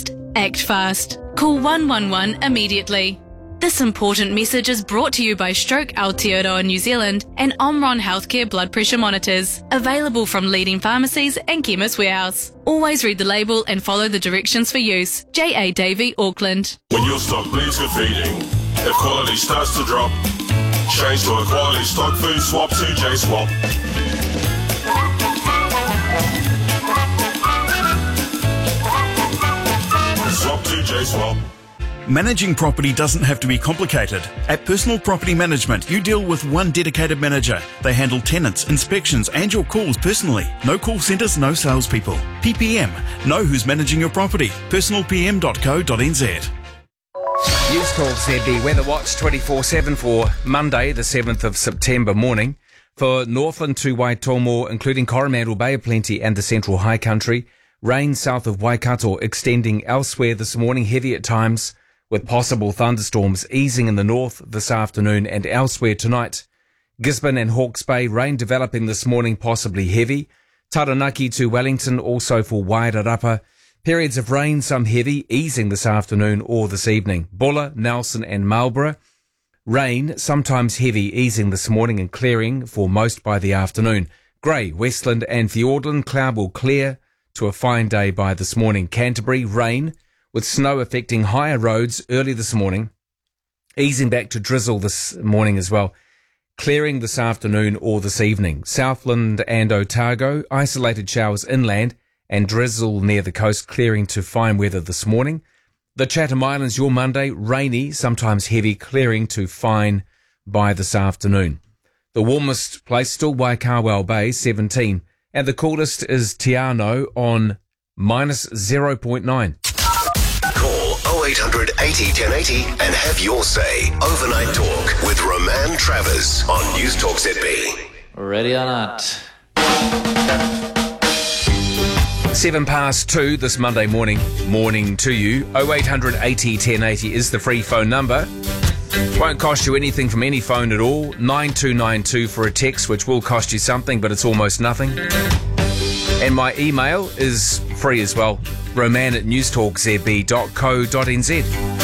fast, act fast. Call 111 immediately. This important message is brought to you by Stroke Aotearoa New Zealand and Omron Healthcare blood pressure monitors, available from leading pharmacies and Chemist Warehouse. Always read the label and follow the directions for use. J.A. Davey, Auckland. When your stock bleeds good feeding, if quality starts to drop, change to a quality stock food swap to J-Swap. Swap to J-Swap. Managing property doesn't have to be complicated. At Personal Property Management, you deal with one dedicated manager. They handle tenants, inspections and your calls personally. No call centres, no salespeople. PPM. Know who's managing your property. personalpm.co.nz. News Talk ZB Weather Watch 24/7 for Monday, the 7th of September morning. For Northland to Waitomo, including Coromandel Bay of Plenty and the Central High Country. Rain south of Waikato extending elsewhere this morning, heavy at times, with possible thunderstorms easing in the north this afternoon and elsewhere tonight. Gisborne and Hawke's Bay, rain developing this morning, possibly heavy. Taranaki to Wellington, also for Wairarapa. Periods of rain, some heavy, easing this afternoon or this evening. Bulla, Nelson and Marlborough. Rain, sometimes heavy, easing this morning and clearing for most by the afternoon. Grey, Westland and Fiordland, cloud will clear to a fine day by this morning. Canterbury, rain, with snow affecting higher roads early this morning, easing back to drizzle this morning as well, clearing this afternoon or this evening. Southland and Otago, isolated showers inland and drizzle near the coast, clearing to fine weather this morning. The Chatham Islands, your Monday, rainy, sometimes heavy, clearing to fine by this afternoon. The warmest place still Waikawao Bay, 17, and the coolest is Tiano on minus 0.9. 0800 80 1080 and have your say. Overnight Talk with Roman Travers on News Talk ZB. Ready or not. 2:07 this Monday morning to you. 0800 80 1080 is the free phone number. Won't cost you anything from any phone at all. 9292 for a text, which will cost you something, but it's almost nothing. And my email is free as well. roman@newstalkzb.co.nz.